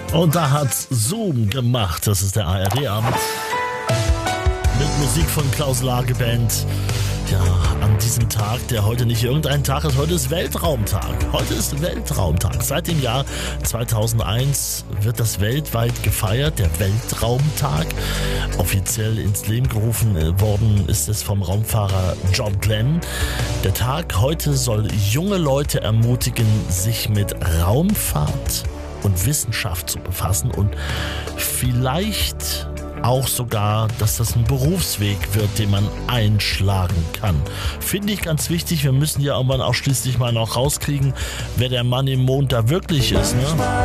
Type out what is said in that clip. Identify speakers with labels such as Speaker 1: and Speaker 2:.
Speaker 1: Und da hat Zoom gemacht. Das ist der ARD-Abend mit Musik von Klaus Lage Band. Ja, an diesem Tag, der heute nicht irgendein Tag ist, heute ist Weltraumtag. Heute ist Weltraumtag. Seit dem Jahr 2001 wird das weltweit gefeiert, der Weltraumtag. Offiziell ins Leben gerufen worden ist es vom Raumfahrer John Glenn. Der Tag heute soll junge Leute ermutigen, sich mit Raumfahrt und Wissenschaft zu befassen und vielleicht auch sogar, dass das ein Berufsweg wird, den man einschlagen kann. Finde ich ganz wichtig. Wir müssen ja irgendwann auch schließlich mal noch rauskriegen, wer der Mann im Mond da wirklich ist, ne?